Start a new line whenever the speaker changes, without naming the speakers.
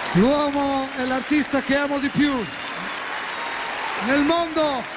L'uomo è l'artista che amo di più nel mondo.